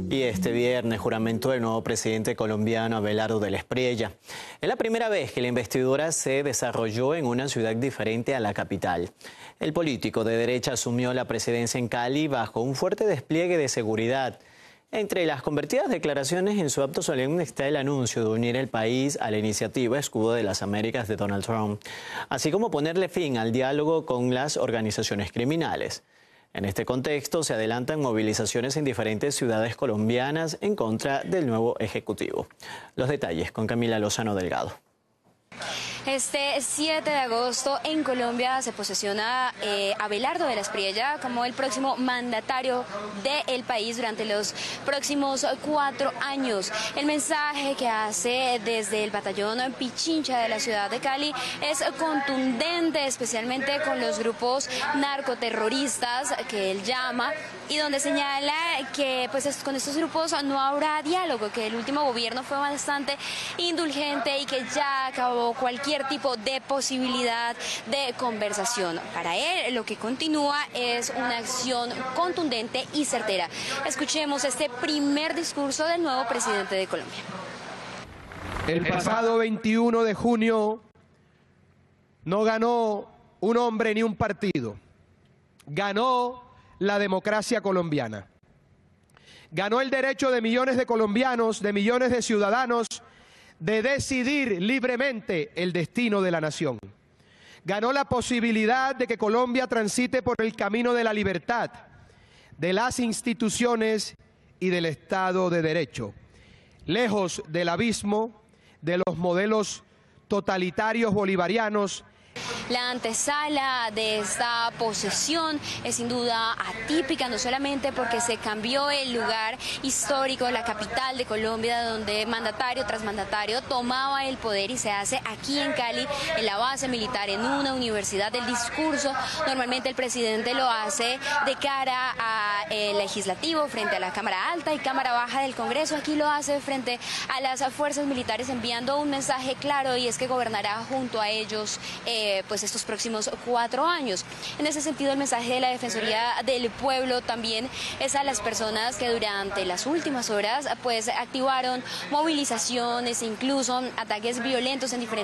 Y este viernes juramentó el nuevo presidente colombiano Abelardo del Espriella. Es la primera vez que la investidura se desarrolló en una ciudad diferente a la capital. El político de derecha asumió la presidencia en Cali bajo un fuerte despliegue de seguridad. Entre las convertidas declaraciones en su acto solemne está el anuncio de unir el país a la iniciativa Escudo de las Américas de Donald Trump, así como ponerle fin al diálogo con las organizaciones criminales. En este contexto se adelantan movilizaciones en diferentes ciudades colombianas en contra del nuevo ejecutivo. Los detalles con Camila Lozano Delgado. Este 7 de agosto en Colombia se posesiona Abelardo del Espriella como el próximo mandatario del país durante los próximos 4 años. El mensaje que hace desde el batallón Pichincha de la ciudad de Cali es contundente, especialmente con los grupos narcoterroristas que él llama, y donde señala que con estos grupos no habrá diálogo, que el último gobierno fue bastante indulgente y que ya acabó cualquier tipo de posibilidad de conversación. Para él, lo que continúa es una acción contundente y certera. Escuchemos este primer discurso del nuevo presidente de Colombia. El pasado 21 de junio no ganó un hombre ni un partido. Ganó la democracia colombiana. Ganó el derecho de millones de colombianos, de millones de ciudadanos, de decidir libremente el destino de la nación. Ganó la posibilidad de que Colombia transite por el camino de la libertad, de las instituciones y del Estado de Derecho, lejos del abismo de los modelos totalitarios bolivarianos. La antesala de esta posesión es sin duda atípica, no solamente porque se cambió el lugar histórico, la capital de Colombia, donde mandatario tras mandatario tomaba el poder, y se hace aquí en Cali, en la base militar, en una universidad. El discurso normalmente el presidente lo hace de cara al legislativo, frente a la Cámara Alta y Cámara Baja del Congreso. Aquí lo hace frente a las fuerzas militares, enviando un mensaje claro, y es que gobernará junto a ellos estos próximos 4 años. En ese sentido, el mensaje de la Defensoría del Pueblo también es a las personas que durante las últimas horas activaron movilizaciones, incluso ataques violentos en diferentes